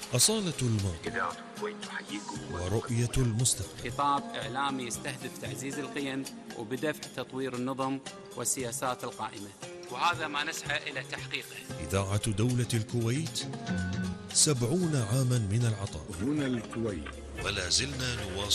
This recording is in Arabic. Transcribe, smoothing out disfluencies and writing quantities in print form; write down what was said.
أصالة الماضي إذاعة الكويت تحييكم ورؤية المستقبل. خطاب إعلامي يستهدف تعزيز القيم وبدفع تطوير النظم والسياسات القائمة، وهذا ما نسعى إلى تحقيقه. إذاعة دولة الكويت 70 عاما من العطاء. هنا الكويت. ولا زلنا نواصل